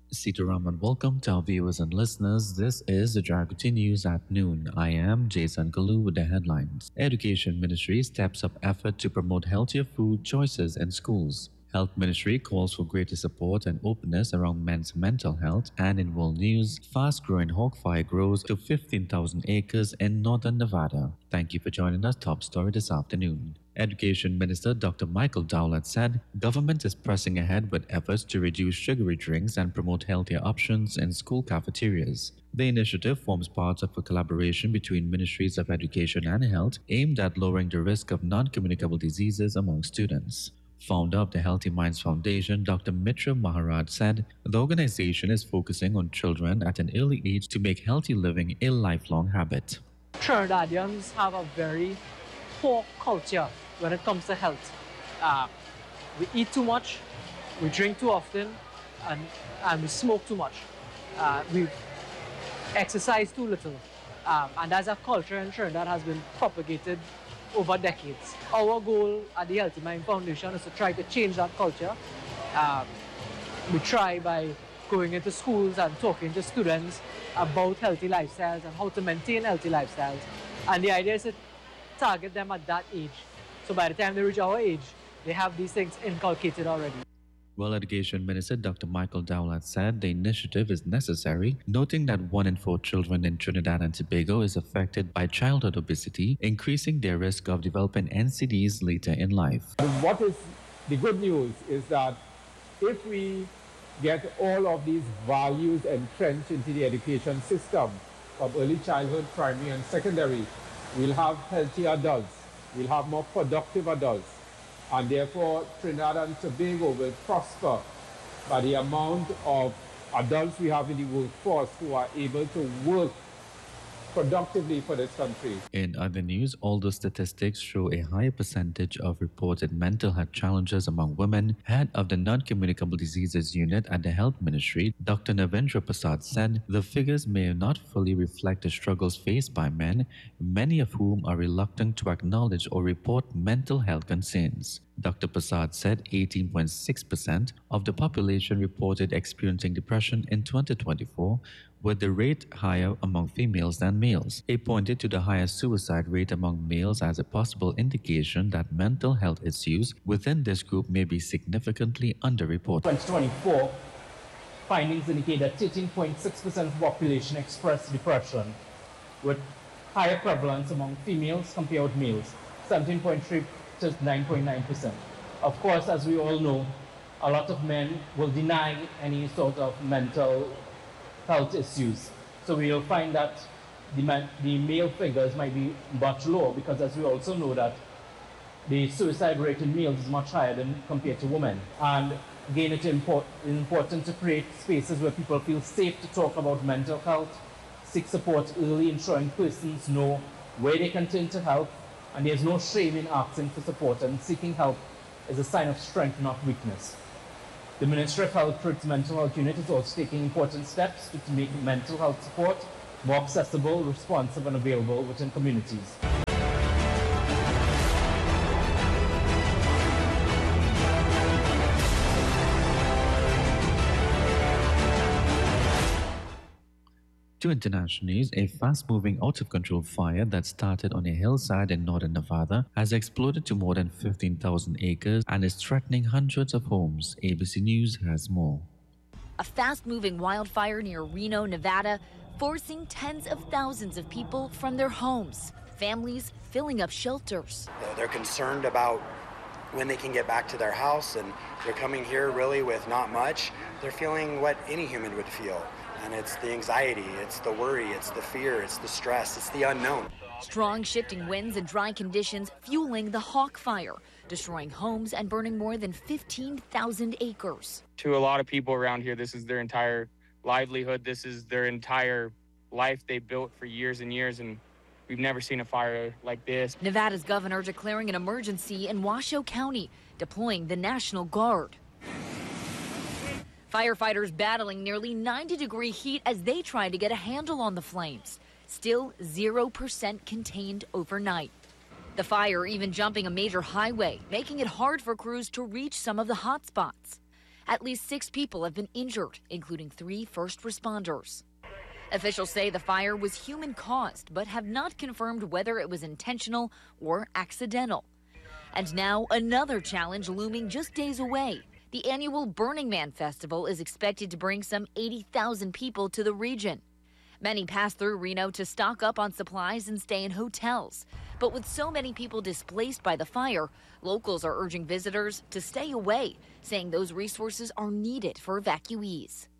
Sitaraman, welcome to our viewers and listeners. This is the Jagrati News at noon. I am Jason Kalu with the headlines. Education Ministry steps up effort to promote healthier food choices in schools. Health Ministry calls for greater support and openness around men's mental health. And in world news, fast-growing hawk fire grows to 15,000 acres in northern Nevada. Thank you for joining us. Top story this afternoon. Education Minister Dr. Michael Dowlett said government is pressing ahead with efforts to reduce sugary drinks and promote healthier options in school cafeterias. The initiative forms part of a collaboration between Ministries of Education and Health aimed at lowering the risk of non-communicable diseases among students. Founder of the Healthy Minds Foundation, Dr. Mitra Maharaj said the organization is focusing on children at an early age to make healthy living a lifelong habit. Trinidadians have a very poor culture when it comes to health. We eat too much, we drink too often, and we smoke too much. We exercise too little. And that's a culture in Trinidad has been propagated over decades. Our goal at the Healthy Mind Foundation is to try to change that culture. We try by going into schools and talking to students about healthy lifestyles and how to maintain healthy lifestyles. And the idea is to target them at that age. So by the time they reach our age, they have these things inculcated already. Well, Education Minister Dr. Michael Dowlett said the initiative is necessary, noting that 1 in 4 children in Trinidad and Tobago is affected by childhood obesity, increasing their risk of developing NCDs later in life. What is the good news is that if we get all of these values entrenched into the education system from early childhood, primary and secondary, we'll have healthier adults, we'll have more productive adults, and therefore Trinidad and Tobago will prosper by the amount of adults we have in the workforce who are able to work productively for this country. In other news, although statistics show a higher percentage of reported mental health challenges among women, head of the Non-Communicable Diseases Unit at the Health Ministry, Dr. Navendra Prasad said the figures may not fully reflect the struggles faced by men, many of whom are reluctant to acknowledge or report mental health concerns. Dr. Prasad said 18.6% of the population reported experiencing depression in 2024, with the rate higher among females than males. He pointed to the higher suicide rate among males as a possible indication that mental health issues within this group may be significantly underreported. 2024, findings indicate that 13.6% of the population expressed depression, with higher prevalence among females compared with males, 17.3 to 9.9%. Of course, as we all know, a lot of men will deny any sort of mental health issues. So we'll find that the male figures might be much lower, because as we also know that the suicide rate in males is much higher than compared to women. And again, it's important to create spaces where people feel safe to talk about mental health, seek support early, ensuring persons know where they can turn to help, and there's no shame in asking for support, and seeking help is a sign of strength, not weakness. The Ministry of Health, through its mental health unit, is also taking important steps to make mental health support more accessible, responsive, and available within communities. To international news, a fast-moving, out-of-control fire that started on a hillside in northern Nevada has exploded to more than 15,000 acres and is threatening hundreds of homes. ABC News has more. A fast-moving wildfire near Reno, Nevada, forcing tens of thousands of people from their homes. Families filling up shelters. They're concerned about when they can get back to their house, and they're coming here really with not much. They're feeling what any human would feel. And it's the anxiety, it's the worry, it's the fear, it's the stress, it's the unknown. Strong shifting winds and dry conditions fueling the hawk fire, destroying homes and burning more than 15,000 acres. To a lot of people around here, this is their entire livelihood. This is their entire life they built for years and years, and we've never seen a fire like this. Nevada's governor declaring an emergency in Washoe County, deploying the National Guard. Firefighters battling nearly 90-degree heat as they try to get a handle on the flames. Still 0% contained overnight. The fire even jumping a major highway, making it hard for crews to reach some of the hot spots. At least 6 people have been injured, including 3 first responders. Officials say the fire was human-caused, but have not confirmed whether it was intentional or accidental. And now another challenge looming just days away. The annual Burning Man Festival is expected to bring some 80,000 people to the region. Many pass through Reno to stock up on supplies and stay in hotels. But with so many people displaced by the fire, locals are urging visitors to stay away, saying those resources are needed for evacuees.